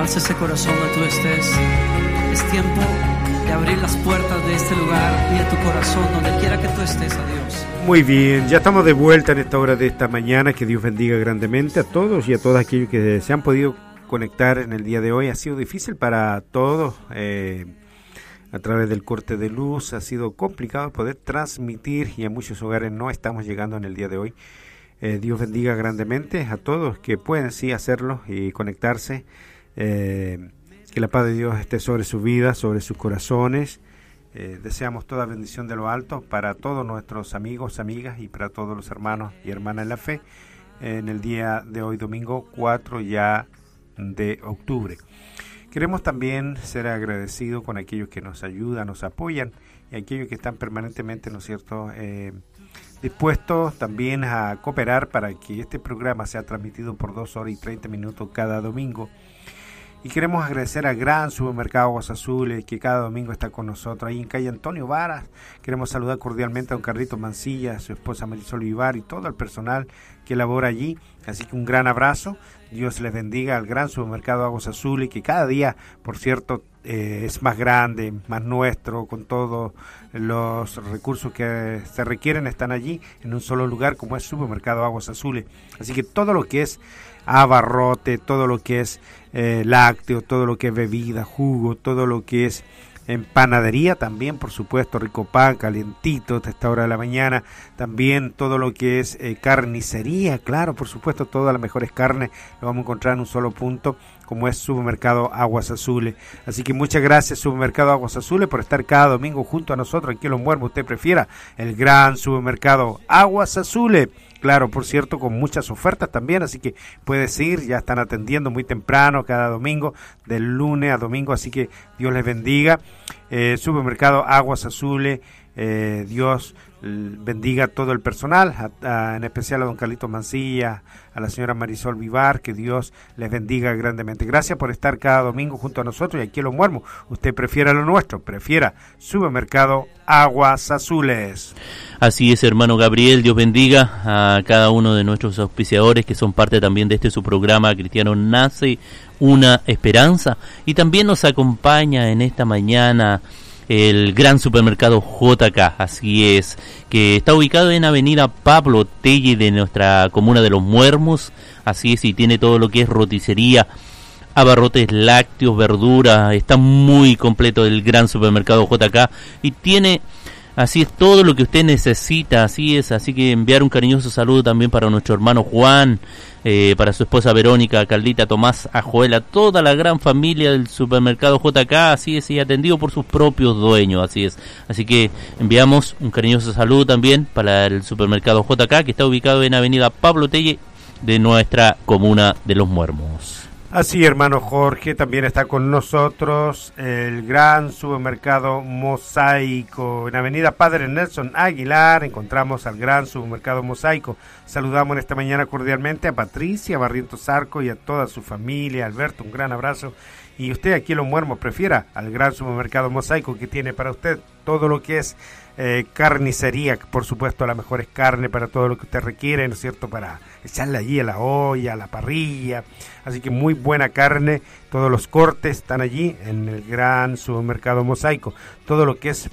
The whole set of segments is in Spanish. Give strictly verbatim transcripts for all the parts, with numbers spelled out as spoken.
Alza ese corazón donde tú estés. Es tiempo de abrir las puertas de este lugar y de tu corazón, donde quiera que tú estés, a Dios. Muy bien, ya estamos de vuelta en esta hora de esta mañana. Que Dios bendiga grandemente a todos y a todos aquellos que se han podido conectar en el día de hoy. Ha sido difícil para todos, eh, a través del corte de luz, ha sido complicado poder transmitir y a muchos hogares no estamos llegando en el día de hoy. Eh, Dios bendiga grandemente a todos que pueden sí hacerlo y conectarse. Eh, que la paz de Dios esté sobre su vida, sobre sus corazones. Eh, deseamos toda bendición de lo alto para todos nuestros amigos, amigas y para todos los hermanos y hermanas en la fe en el día de hoy, domingo cuatro ya de octubre. Queremos también ser agradecidos con aquellos que nos ayudan, nos apoyan y aquellos que están permanentemente, ¿no es cierto?, eh, dispuestos también a cooperar para que este programa sea transmitido por dos horas y treinta minutos cada domingo. Y queremos agradecer al Gran Supermercado Aguas Azules, que cada domingo está con nosotros ahí en calle Antonio Varas. Queremos saludar cordialmente a don Carlito Mancilla, a su esposa Marisol Vivar y todo el personal que labora allí. Así que un gran abrazo. Dios les bendiga al Gran Supermercado Aguas Azules, que cada día, por cierto, eh, es más grande, más nuestro, con todos los recursos que se requieren, están allí en un solo lugar, como es Supermercado Aguas Azules. Así que todo lo que es abarrote, todo lo que es eh, lácteo, todo lo que es bebida, jugo, todo lo que es en panadería también, por supuesto, rico pan, calientito a esta hora de la mañana, también todo lo que es eh, carnicería, claro, por supuesto, todas las mejores carnes lo vamos a encontrar en un solo punto, como es Supermercado Aguas Azules. Así que muchas gracias, Supermercado Aguas Azules, por estar cada domingo junto a nosotros aquí en Los Muermos. Usted prefiera el Gran Supermercado Aguas Azules. Claro, por cierto, con muchas ofertas también, así que puedes ir, ya están atendiendo muy temprano cada domingo, del lunes a domingo, así que Dios les bendiga. Eh, Supermercado Aguas Azules, eh, Dios bendiga a todo el personal, a, a, en especial a don Carlito Mancilla, a la señora Marisol Vivar, que Dios les bendiga grandemente. Gracias por estar cada domingo junto a nosotros y aquí en Los Muermos. Usted prefiera lo nuestro, prefiera Supermercado Aguas Azules. Así es, hermano Gabriel, Dios bendiga a cada uno de nuestros auspiciadores que son parte también de este su programa Cristiano Nace una Esperanza, y también nos acompaña en esta mañana el Gran Supermercado J K, así es, que está ubicado en Avenida Pablo Telle de nuestra comuna de Los Muermos, así es, y tiene todo lo que es roticería, abarrotes lácteos, verduras, está muy completo el Gran Supermercado J K y tiene, así es, todo lo que usted necesita, así es, así que enviar un cariñoso saludo también para nuestro hermano Juan, eh, para su esposa Verónica, Carlita, Tomás, a Joela, toda la gran familia del Supermercado J K, así es, y atendido por sus propios dueños, así es, así que enviamos un cariñoso saludo también para el Supermercado J K, que está ubicado en Avenida Pablo Telle de nuestra comuna de Los Muermos. Así, hermano Jorge, también está con nosotros el Gran Supermercado Mosaico. En Avenida Padre Nelson Aguilar encontramos al Gran Supermercado Mosaico. Saludamos en esta mañana cordialmente a Patricia Barrientos Arco y a toda su familia. Alberto, un gran abrazo. Y usted aquí en Los Muermos prefiera al Gran Supermercado Mosaico, que tiene para usted todo lo que es eh, carnicería, por supuesto la mejor carne para todo lo que usted requiere, ¿no es cierto?, para echarle allí a la olla, a la parrilla, así que muy buena carne, todos los cortes están allí en el Gran Supermercado Mosaico, todo lo que es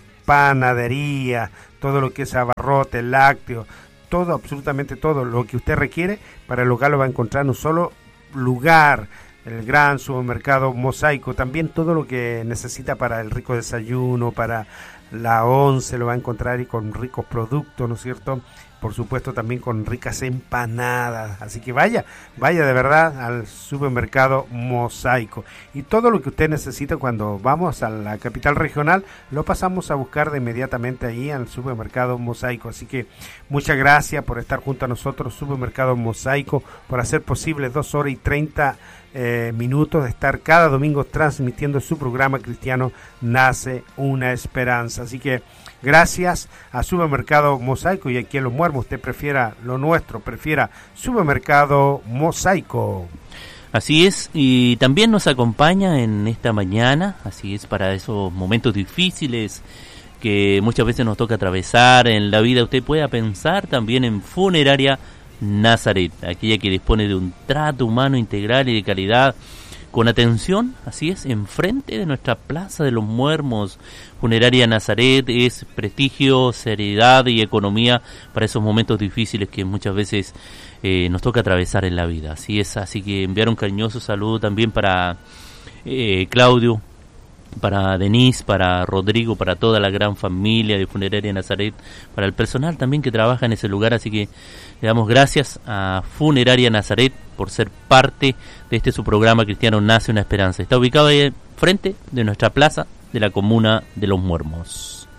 panadería, todo lo que es abarrote, lácteo, todo, absolutamente todo lo que usted requiere para el hogar lo va a encontrar en un solo lugar, el Gran Supermercado Mosaico. También todo lo que necesita para el rico desayuno, para la once lo va a encontrar y con ricos productos, ¿no es cierto? Por supuesto también con ricas empanadas, así que vaya, vaya de verdad al Supermercado Mosaico. Y todo lo que usted necesita cuando vamos a la capital regional, lo pasamos a buscar de inmediatamente ahí al Supermercado Mosaico. Así que muchas gracias por estar junto a nosotros, Supermercado Mosaico, por hacer posible dos horas y treinta eh, minutos de estar cada domingo transmitiendo su programa cristiano Nace una Esperanza. Así que gracias a Supermercado Mosaico, y aquí en Los Muermos usted prefiera lo nuestro, prefiera Supermercado Mosaico. Así es, y también nos acompaña en esta mañana, así es, para esos momentos difíciles que muchas veces nos toca atravesar en la vida. Usted pueda pensar también en Funeraria Nazaret, aquella que dispone de un trato humano integral y de calidad, con atención, así es, enfrente de nuestra Plaza de los Muermos. Funeraria Nazaret es prestigio, seriedad y economía para esos momentos difíciles que muchas veces eh, nos toca atravesar en la vida. Así es, así que enviar un cariñoso saludo también para eh, Claudio, para Denise, para Rodrigo, para toda la gran familia de Funeraria Nazaret, para el personal también que trabaja en ese lugar, así que le damos gracias a Funeraria Nazaret por ser parte de este su programa Cristiano Nace una Esperanza. Está ubicado ahí frente de nuestra plaza de la comuna de Los Muermos.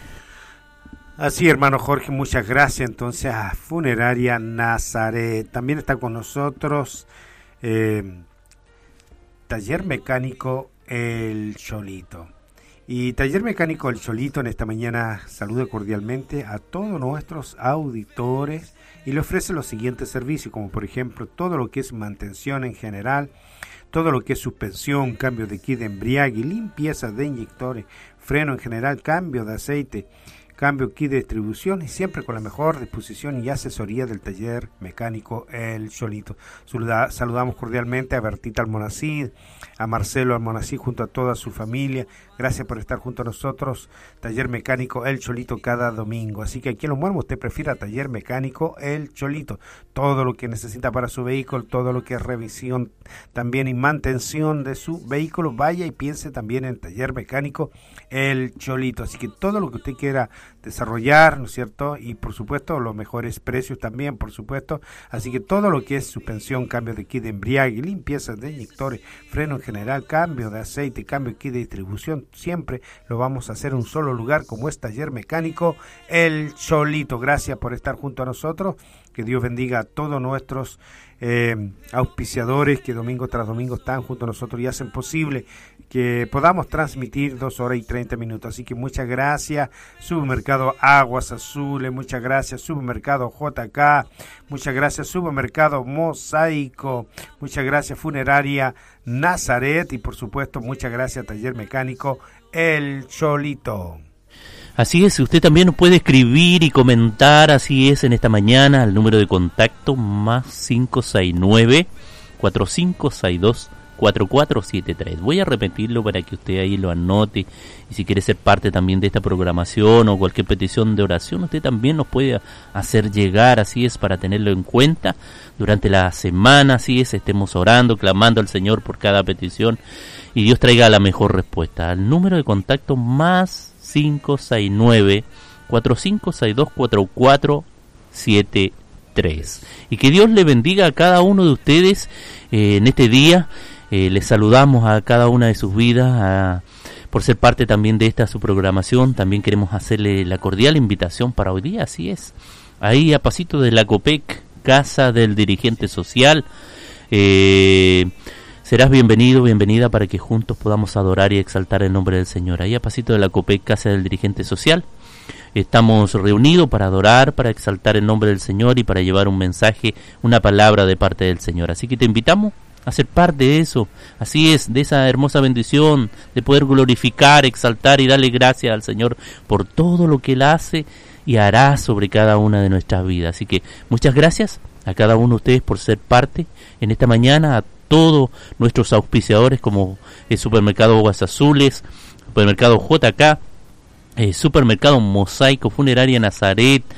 Así, hermano Jorge, muchas gracias entonces a Funeraria Nazaret. También está con nosotros eh, Taller Mecánico El Cholito. Y Taller Mecánico El Cholito en esta mañana saluda cordialmente a todos nuestros auditores y le ofrece los siguientes servicios, como por ejemplo todo lo que es mantención en general, todo lo que es suspensión, cambio de kit de embriague, limpieza de inyectores, freno en general, cambio de aceite, cambio kit de distribución y siempre con la mejor disposición y asesoría del Taller Mecánico El Cholito. Saluda, saludamos cordialmente a Bertita Almonacid, a Marcelo Almonacid junto a toda su familia. Gracias por estar junto a nosotros. Taller Mecánico El Cholito cada domingo. Así que aquí en Los Muermos usted prefiera Taller Mecánico El Cholito. Todo lo que necesita para su vehículo, todo lo que es revisión también y mantención de su vehículo, vaya y piense también en Taller Mecánico El Cholito. Así que todo lo que usted quiera desarrollar, ¿no es cierto? Y por supuesto los mejores precios también, por supuesto. Así que todo lo que es suspensión, cambio de kit de embriague, limpieza de inyectores, freno en general, cambio de aceite, cambio de kit de distribución, siempre lo vamos a hacer en un solo lugar como es Taller Mecánico El Cholito. Gracias por estar junto a nosotros. Que Dios bendiga a todos nuestros eh, auspiciadores que domingo tras domingo están junto a nosotros y hacen posible que podamos transmitir dos horas y treinta minutos. Así que muchas gracias, Supermercado Aguas Azules, muchas gracias, Supermercado J K, muchas gracias, Supermercado Mosaico, muchas gracias, Funeraria Nazaret y por supuesto muchas gracias, Taller Mecánico El Cholito. Así es, usted también nos puede escribir y comentar, así es, en esta mañana, al número de contacto más cinco seis nueve, cuatro cinco seis dos, cuatro cuatro siete tres. Voy a repetirlo para que usted ahí lo anote, y si quiere ser parte también de esta programación o cualquier petición de oración, usted también nos puede hacer llegar, así es, para tenerlo en cuenta durante la semana, así es, estemos orando, clamando al Señor por cada petición, y Dios traiga la mejor respuesta. Al número de contacto más cinco seis nueve, cuatro cinco seis dos, cuatro cuatro siete tres. Y que Dios le bendiga a cada uno de ustedes eh, en este día. Eh, les saludamos a cada una de sus vidas a, por ser parte también de esta su programación. También queremos hacerle la cordial invitación para hoy día, así es, ahí a pasito de la COPEC, Casa del Dirigente Social. Eh... Serás bienvenido, bienvenida para que juntos podamos adorar y exaltar el nombre del Señor. Ahí a pasito de la COPEC, Casa del Dirigente Social, estamos reunidos para adorar, para exaltar el nombre del Señor y para llevar un mensaje, una palabra de parte del Señor. Así que te invitamos a ser parte de eso, así es, de esa hermosa bendición, de poder glorificar, exaltar y darle gracias al Señor por todo lo que Él hace y hará sobre cada una de nuestras vidas. Así que muchas gracias a cada uno de ustedes por ser parte en esta mañana, a todos nuestros auspiciadores como el Supermercado Aguas Azules, Supermercado J K, eh, Supermercado Mosaico, Funeraria Nazaret,